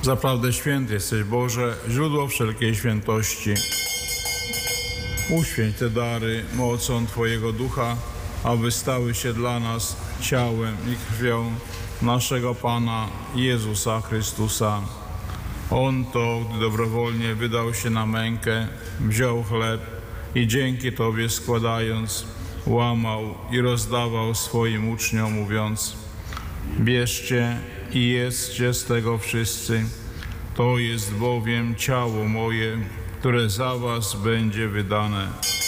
Zaprawdę święty jesteś, Boże, źródło wszelkiej świętości. Uświęć te dary mocą Twojego Ducha, aby stały się dla nas ciałem i krwią naszego Pana Jezusa Chrystusa. On to, gdy dobrowolnie wydał się na mękę, wziął chleb i dzięki Tobie składając, łamał i rozdawał swoim uczniom, mówiąc: bierzcie i jedzcie z tego wszyscy, to jest bowiem ciało moje, które za was będzie wydane.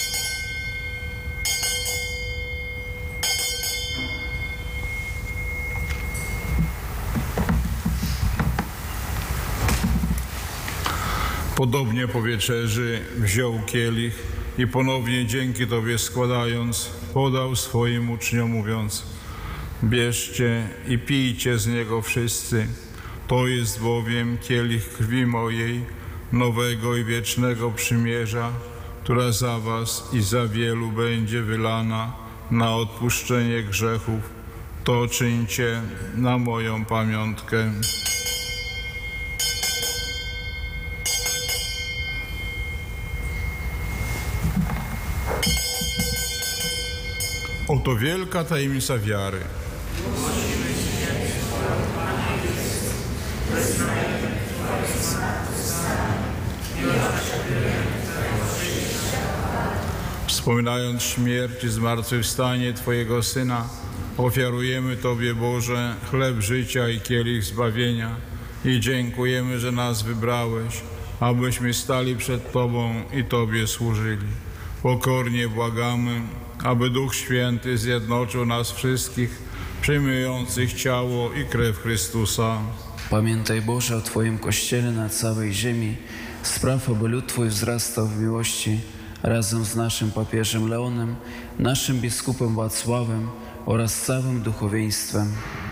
Podobnie po wieczerzy wziął kielich i ponownie dzięki Tobie składając, podał swoim uczniom, mówiąc: bierzcie i pijcie z niego wszyscy, to jest bowiem kielich krwi mojej, nowego i wiecznego przymierza, która za was i za wielu będzie wylana na odpuszczenie grzechów. To czyńcie na moją pamiątkę. Oto wielka tajemnica wiary. Wspominając śmierć i zmartwychwstanie Twojego Syna, ofiarujemy Tobie, Boże, chleb życia i kielich zbawienia i dziękujemy, że nas wybrałeś, abyśmy stali przed Tobą i Tobie służyli. Pokornie błagamy, aby Duch Święty zjednoczył nas wszystkich, przyjmujących ciało i krew Chrystusa. Pamiętaj, Boże, o Twoim Kościele na całej ziemi. Spraw, aby lud Twój wzrastał w miłości razem z naszym papieżem Leonem, naszym biskupem Wacławem oraz całym duchowieństwem.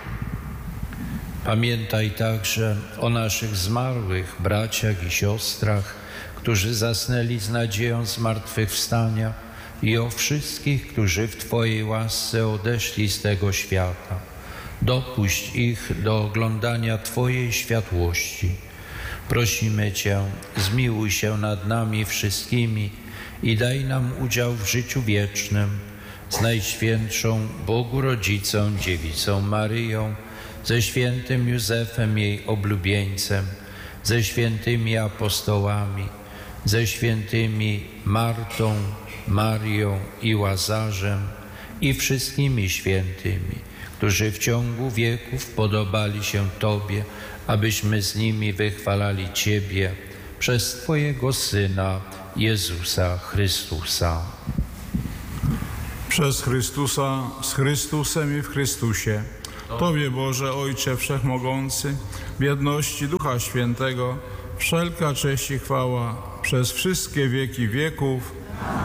Pamiętaj także o naszych zmarłych braciach i siostrach, którzy zasnęli z nadzieją zmartwychwstania, i o wszystkich, którzy w Twojej łasce odeszli z tego świata. Dopuść ich do oglądania Twojej światłości. Prosimy Cię, zmiłuj się nad nami wszystkimi i daj nam udział w życiu wiecznym z Najświętszą Bogu Rodzicą, Dziewicą Maryją, ze świętym Józefem, jej oblubieńcem, ze świętymi apostołami, ze świętymi Martą, Marią i Łazarzem i wszystkimi świętymi, którzy w ciągu wieków podobali się Tobie, abyśmy z nimi wychwalali Ciebie przez Twojego Syna, Jezusa Chrystusa. Przez Chrystusa, z Chrystusem i w Chrystusie, Tobie, Boże, Ojcze Wszechmogący, w jedności Ducha Świętego, wszelka cześć i chwała przez wszystkie wieki wieków.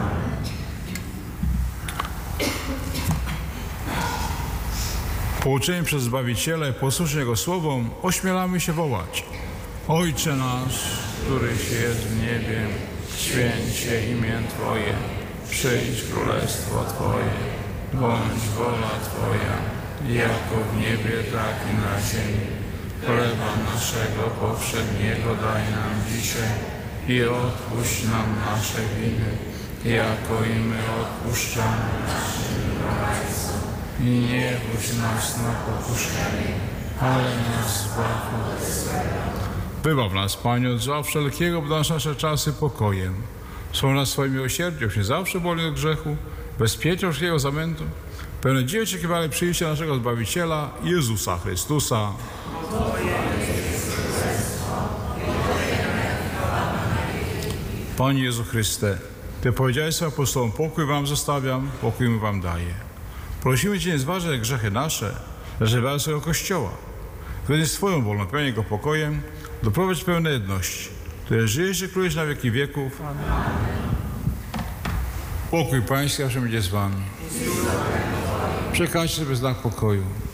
Pouczeni przez Zbawiciela i posłuszni Jego słowom, ośmielamy się wołać: Ojcze nasz, któryś jest w niebie, święć się imię Twoje, przyjdź królestwo Twoje, bądź wola Twoja, jako w niebie, tak i na ziemi. Chleba naszego powszedniego daj nam dzisiaj i odpuść nam nasze winy, jako i my odpuszczamy naszym winowajcom. I nie wódź nas na pokuszenie, ale nas zbaw od złego. Wybaw nas, Panie, od zła wszelkiego, obdarz nasze czasy pokojem. Są nas swoim miłosierdziem, się zawsze wolni od grzechu, bezpieczą wszelkiego zamętu, pełne dzieje oczekiwane przyjścia naszego Zbawiciela, Jezusa Chrystusa. Panie Jezu Chryste, Ty powiedziałeś swoim apostołom: pokój wam zostawiam, pokój mi wam daję. Prosimy Cię, nie zważaj grzechy nasze, lecz wybrać swojego Kościoła. Zgodnie z Twoją wolą, pełnię go pokojem, doprowadź pełnej jedności, które żyjesz i królujesz na wieki wieków. Amen. Pokój Pański zawsze będzie z Wami. Przekażcie sobie znak pokoju.